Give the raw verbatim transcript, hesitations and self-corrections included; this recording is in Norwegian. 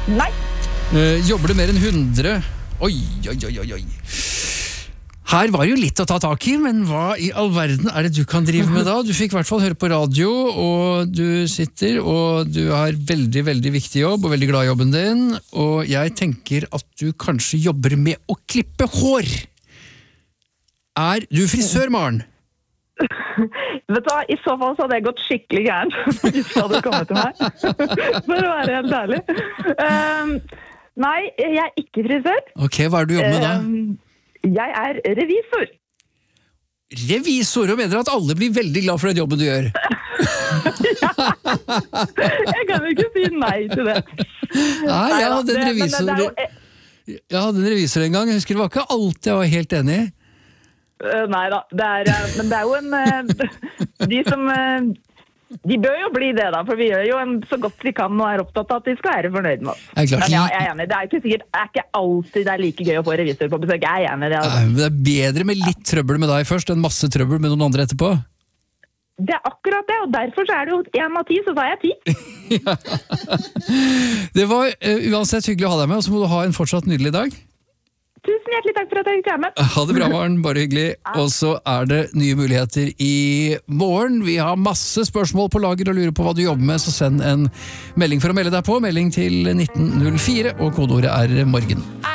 Nei. Uh, jobber du mer enn hundre? Oi, oi, oi, oi, oi. Her var jo litt å ta tak i, men hva i all verden er det du kan drive med da? Du fikk i hvert fall høre på radio, og du sitter, og du har veldig, veldig viktig jobb, og veldig glad i jobben din, og jeg tenker at du kanskje jobber med å klippe hår. Er du frisør, Maren? Vet du hva, i så fall så hadde jeg gått skikkelig gærent hvis du hadde kommet til meg. For å være helt ærlig. Um, nei, jeg er ikke frisør. Ok, hva er det du jobber med da? Um, Jeg er revisor. Revisor, og mener at alle blir veldig glad for den jobben du gjør. Ja. Jeg kan jo ikke si nei til det. Nei, jeg hadde en revisor, det, det jo... jeg hadde en revisor en gang. Jeg husker det var ikke alt jeg var helt enig i. Uh, nei da, det er, uh, men det er jo en... Uh, de som... Uh, De bør jo bli det da, for vi gjør jo en, så godt vi kan og er opptatt av at de skal være fornøyd med oss. Jeg er, men ja, jeg er enig. Det er ikke sikkert, det er ikke alltid det er like gøy å få revisor på besøk. Jeg er enig i det. Altså. Nei, det er bedre med litt trøbbel med deg først, enn masse trøbbel med noen andre etterpå. Det er akkurat det, og derfor så er det jo en av ti, så sa jeg ti. Ja. Det var uh, uansett hyggelig å ha deg med, og så må du ha en fortsatt nydelig dag. Tusen hjertelig takk for at jeg fikk være med. Ha det bra, Maren. Bare hyggelig. Og så er det nye muligheter i morgen. Vi har masse spørsmål på lager og lurer på hva du jobber med, så send en melding for å melde deg på. Melding til nitten null fire, og kodeordet er morgen.